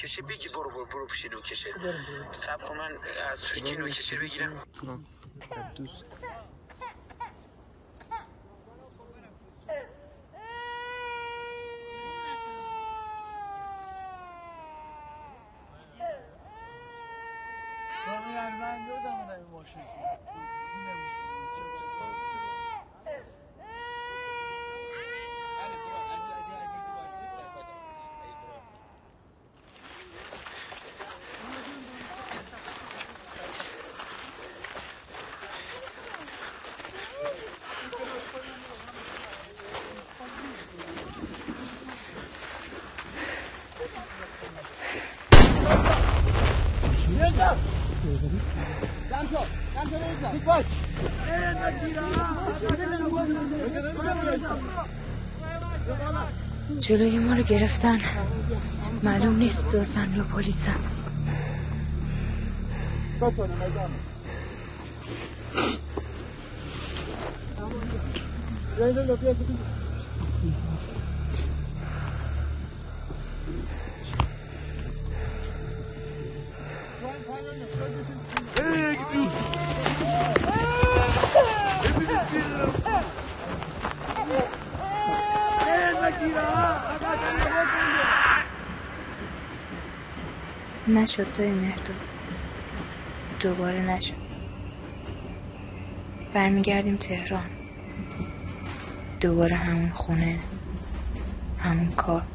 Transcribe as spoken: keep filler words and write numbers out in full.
نوکشی بگی برو برو برو پیش نوکشی صبر کن من از توی نوکشی بگیرم دوست جلوی ما رو گرفتن. معلوم نیست دوستن یا پلیسن. نشد توی مهرداد، دوباره نشد. برمیگردیم تهران، دوباره همون خونه، همون کار.